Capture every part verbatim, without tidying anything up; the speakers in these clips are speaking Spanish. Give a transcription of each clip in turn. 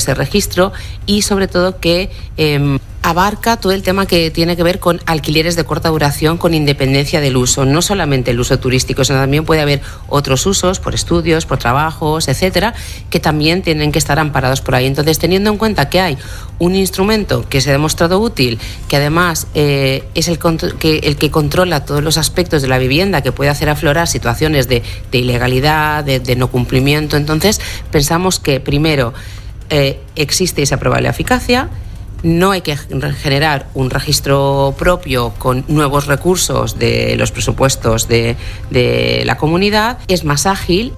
ese registro y sobre todo que eh, abarca todo el tema que tiene que ver con alquileres de corta duración con independencia del uso, no solamente el uso turístico, sino también puede haber otros usos por estudios, por trabajos, etcétera, que también tienen que estar amparados por ahí. Entonces, teniendo en cuenta que hay un instrumento que se ha demostrado útil, que además eh, es el, que, el que controla todos los aspectos de la vivienda, que puede hacer aflorar situaciones de, de ilegalidad, de, de no cumplimiento, entonces pensamos que primero eh, existe y se aprueba la eficacia. No hay que generar un registro propio con nuevos recursos de los presupuestos de, de la comunidad. Es más ágil.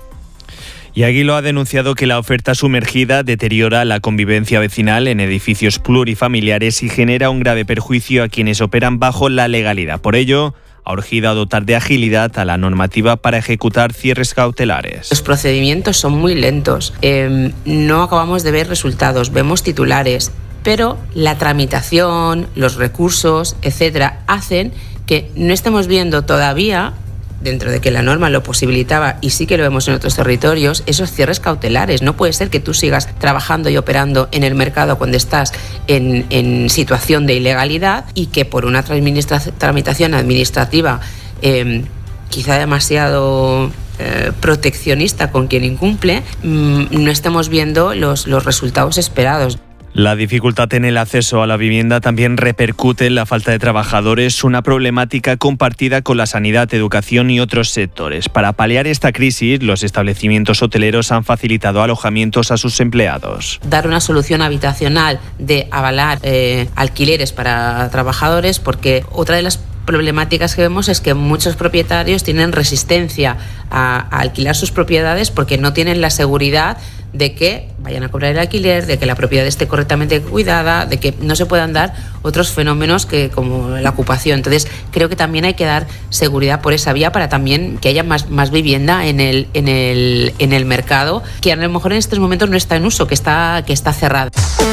Y Aguilo ha denunciado que la oferta sumergida deteriora la convivencia vecinal en edificios plurifamiliares y genera un grave perjuicio a quienes operan bajo la legalidad. Por ello, ha urgido a dotar de agilidad a la normativa para ejecutar cierres cautelares. Los procedimientos son muy lentos. Eh, no acabamos de ver resultados, vemos titulares. Pero la tramitación, los recursos, etcétera, hacen que no estemos viendo todavía, dentro de que la norma lo posibilitaba y sí que lo vemos en otros territorios, esos cierres cautelares. No puede ser que tú sigas trabajando y operando en el mercado cuando estás en, en situación de ilegalidad y que por una administra- tramitación administrativa eh, quizá demasiado eh, proteccionista con quien incumple, mmm, no estemos viendo los, los resultados esperados. La dificultad en el acceso a la vivienda también repercute en la falta de trabajadores, una problemática compartida con la sanidad, educación y otros sectores. Para paliar esta crisis, los establecimientos hoteleros han facilitado alojamientos a sus empleados. Dar una solución habitacional de avalar eh, alquileres para trabajadores, porque otra de las problemáticas que vemos es que muchos propietarios tienen resistencia a, a alquilar sus propiedades porque no tienen la seguridad de que vayan a cobrar el alquiler, de que la propiedad esté correctamente cuidada, de que no se puedan dar otros fenómenos que como la ocupación. Entonces, creo que también hay que dar seguridad por esa vía para también que haya más, más vivienda en el, en el, en el mercado, que a lo mejor en estos momentos no está en uso, que está, que está cerrado.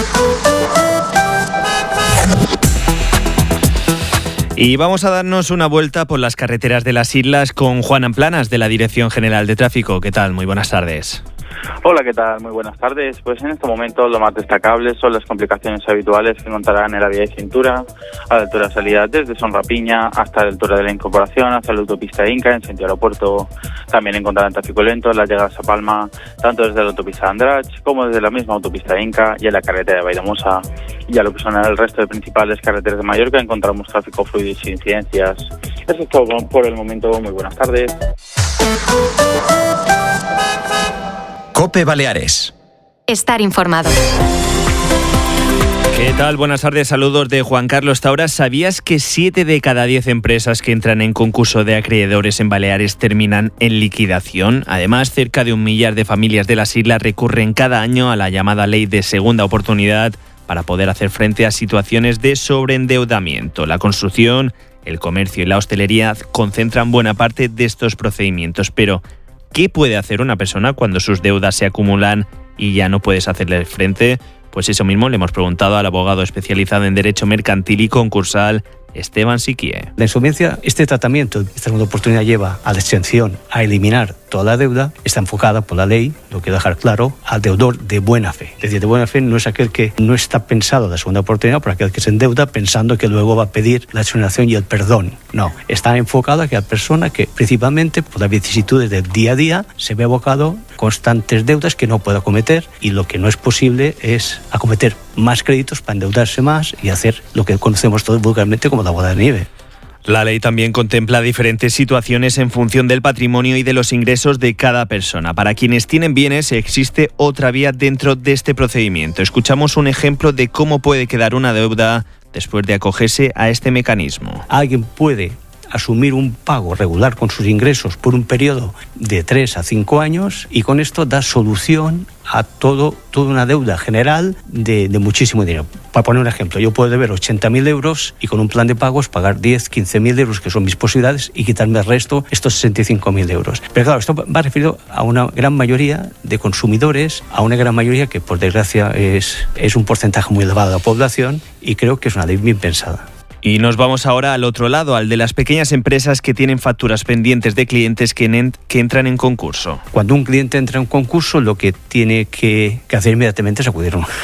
Y vamos a darnos una vuelta por las carreteras de las islas con Juan Planas, de la Dirección General de Tráfico. ¿Qué tal? Muy buenas tardes. Hola, ¿qué tal? Muy buenas tardes. Pues en este momento lo más destacable son las complicaciones habituales que encontrarán en la vía de cintura, a la altura de salida desde Son Rapiña hasta la altura de la incorporación, hacia la autopista Inca, en sentido aeropuerto. También encontrarán tráfico lento en las llegadas a Palma, tanto desde la autopista Andrach como desde la misma autopista Inca y en la carretera de Valldemosa. Y a lo que son el resto de principales carreteras de Mallorca encontramos tráfico fluido y sin incidencias. Eso es todo por el momento. Muy buenas tardes. COPE Baleares. Estar informado. ¿Qué tal? Buenas tardes, saludos de Juan Carlos Taura. ¿Sabías que siete de cada diez empresas que entran en concurso de acreedores en Baleares terminan en liquidación? Además, cerca de un millar de familias de las islas recurren cada año a la llamada ley de segunda oportunidad para poder hacer frente a situaciones de sobreendeudamiento. La construcción, el comercio y la hostelería concentran buena parte de estos procedimientos, pero ¿qué puede hacer una persona cuando sus deudas se acumulan y ya no puedes hacerle frente? Pues eso mismo le hemos preguntado al abogado especializado en Derecho Mercantil y Concursal, Esteban Siquie. La insolvencia, este tratamiento, esta segunda oportunidad lleva a la exención, a eliminar toda la deuda, está enfocada por la ley, lo quiero dejar claro, al deudor de buena fe. Es decir, de buena fe no es aquel que no está pensado la segunda oportunidad, por aquel que se endeuda pensando que luego va a pedir la exoneración y el perdón. No, está enfocado a aquella persona que principalmente por las vicisitudes del día a día se ve abocado a constantes deudas que no puede acometer y lo que no es posible es acometer más créditos para endeudarse más y hacer lo que conocemos todos vulgarmente como la bola de nieve. La ley también contempla diferentes situaciones en función del patrimonio y de los ingresos de cada persona. Para quienes tienen bienes existe otra vía dentro de este procedimiento. Escuchamos un ejemplo de cómo puede quedar una deuda después de acogerse a este mecanismo. Alguien puede asumir un pago regular con sus ingresos por un periodo de tres a cinco años y con esto da solución a todo, toda una deuda general de, de muchísimo dinero. Para poner un ejemplo, yo puedo deber ochenta mil euros y con un plan de pagos pagar diez, quince mil euros, que son mis posibilidades, y quitarme el resto, estos sesenta y cinco mil euros. Pero claro, esto va referido a una gran mayoría de consumidores, a una gran mayoría que por desgracia es, es un porcentaje muy elevado de la población y creo que es una ley bien pensada. Y nos vamos ahora al otro lado, al de las pequeñas empresas que tienen facturas pendientes de clientes que, en, que entran en concurso. Cuando un cliente entra en concurso, lo que tiene que, que hacer inmediatamente es acudir